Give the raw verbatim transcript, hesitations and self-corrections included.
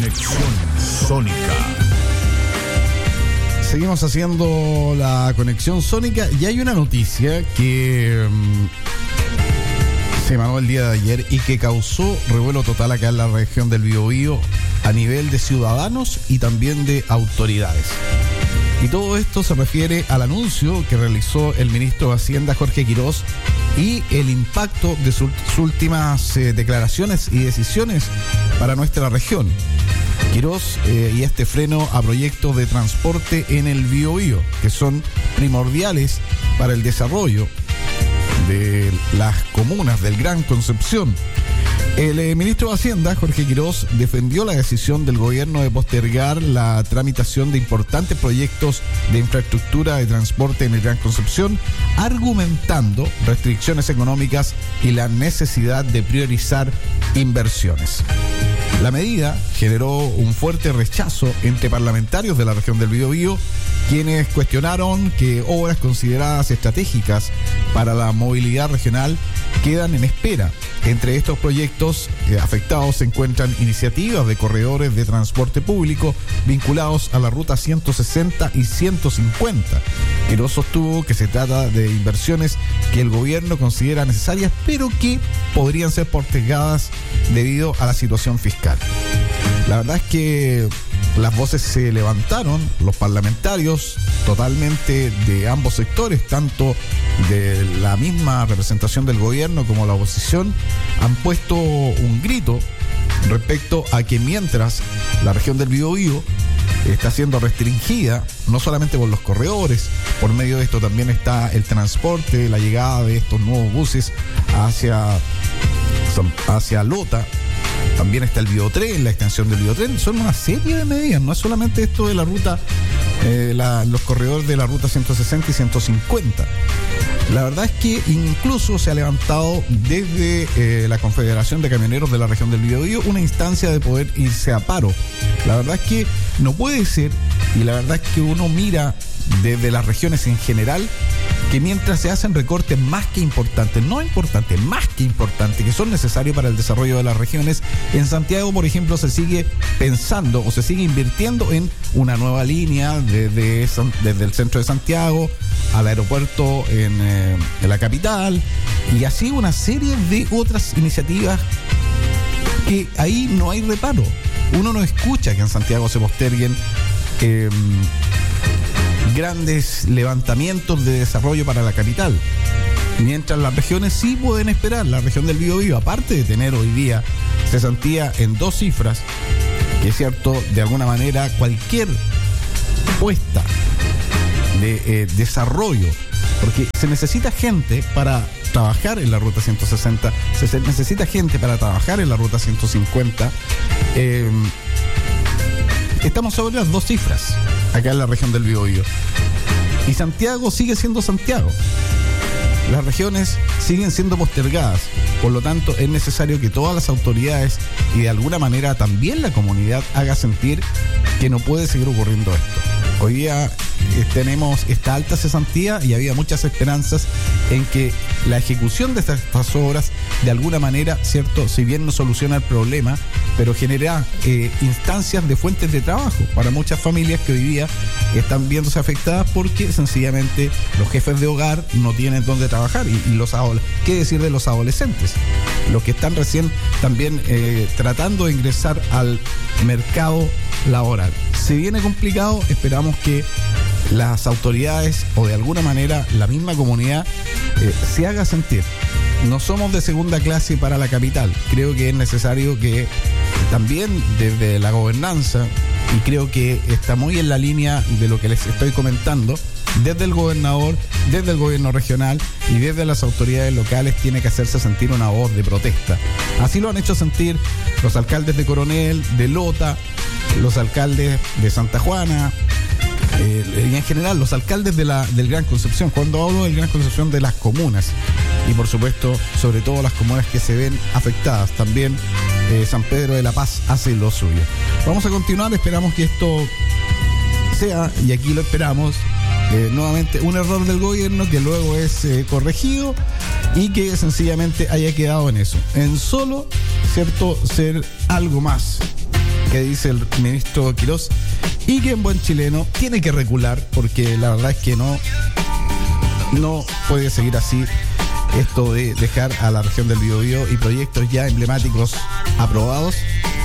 Conexión Sónica. Seguimos haciendo la conexión sónica y hay una noticia que um, se emanó el día de ayer y que causó revuelo total acá en la región del Biobío a nivel de ciudadanos y también de autoridades. Y todo esto se refiere al anuncio que realizó el ministro de Hacienda, Jorge Quirós, y el impacto de sus últimas eh, declaraciones y decisiones para nuestra región. Quirós eh, y este freno a proyectos de transporte en el Biobío, que son primordiales para el desarrollo de las comunas del Gran Concepción. El eh, ministro de Hacienda, Jorge Quirós, defendió la decisión del gobierno de postergar la tramitación de importantes proyectos de infraestructura de transporte en el Gran Concepción, argumentando restricciones económicas y la necesidad de priorizar inversiones. La medida generó un fuerte rechazo entre parlamentarios de la región del Biobío, quienes cuestionaron que obras consideradas estratégicas para la movilidad regional quedan en espera. Entre estos proyectos eh, afectados se encuentran iniciativas de corredores de transporte público vinculados a la ruta ciento sesenta y ciento cincuenta. Quirós sostuvo que se trata de inversiones que el gobierno considera necesarias, pero que podrían ser postergadas debido a la situación fiscal. La verdad es que las voces se levantaron, los parlamentarios totalmente de ambos sectores, tanto de la misma representación del gobierno como la oposición, han puesto un grito respecto a que mientras la región del Biobío está siendo restringida, no solamente por los corredores, por medio de esto también está el transporte, la llegada de estos nuevos buses hacia, hacia Lota. También está el biotren, la extensión del biotren. Son una serie de medidas, no es solamente esto de la ruta, eh, la, los corredores de la ruta ciento sesenta y ciento cincuenta. La verdad es que incluso se ha levantado desde eh, la Confederación de Camioneros de la región del Biobío una instancia de poder irse a paro. La verdad es que no puede ser, y la verdad es que uno mira desde las regiones en general, que mientras se hacen recortes más que importantes, no importantes, más que importantes, que son necesarios para el desarrollo de las regiones, en Santiago, por ejemplo, se sigue pensando o se sigue invirtiendo en una nueva línea desde, desde el centro de Santiago al aeropuerto en, eh, en la capital, y así una serie de otras iniciativas que ahí no hay reparo. Uno no escucha que en Santiago se posterguen eh, grandes levantamientos de desarrollo para la capital, mientras las regiones sí pueden esperar. La región del Biobío, aparte de tener hoy día cesantía en dos cifras, que es cierto, de alguna manera cualquier puesta de eh, desarrollo, porque se necesita gente para trabajar en la ruta ciento sesenta, se necesita gente para trabajar en la ruta ciento cincuenta. eh, estamos sobre las dos cifras acá en la región del Biobío, y Santiago sigue siendo Santiago. Las regiones siguen siendo postergadas, por lo tanto es necesario que todas las autoridades y de alguna manera también la comunidad haga sentir que no puede seguir ocurriendo esto. Hoy día eh, tenemos esta alta cesantía y había muchas esperanzas en que la ejecución de estas, estas obras de alguna manera, cierto, si bien no soluciona el problema, pero genera eh, instancias de fuentes de trabajo para muchas familias que hoy día están viéndose afectadas porque sencillamente los jefes de hogar no tienen dónde trabajar, y, y los qué decir de los adolescentes, los que están recién también eh, tratando de ingresar al mercado laboral. Se viene complicado, esperamos que las autoridades o de alguna manera la misma comunidad eh, se haga sentir. No somos de segunda clase para la capital. Creo que es necesario que también desde la gobernanza, y creo que está muy en la línea de lo que les estoy comentando, desde el gobernador, desde el gobierno regional y desde las autoridades locales tiene que hacerse sentir una voz de protesta. Así lo han hecho sentir los alcaldes de Coronel, de Lota, los alcaldes de Santa Juana, eh, y en general los alcaldes de la, del Gran Concepción. Cuando hablo del Gran Concepción, de las comunas, y por supuesto sobre todo las comunas que se ven afectadas. También eh, San Pedro de la Paz hace lo suyo. Vamos a continuar, esperamos que esto sea, y aquí lo esperamos, eh, nuevamente un error del gobierno que luego es eh, corregido, y que sencillamente haya quedado en eso, en solo, cierto, ser algo más que dice el ministro Quirós, y que en buen chileno tiene que recular, porque la verdad es que no, no puede seguir así esto de dejar a la región del Biobío y proyectos ya emblemáticos aprobados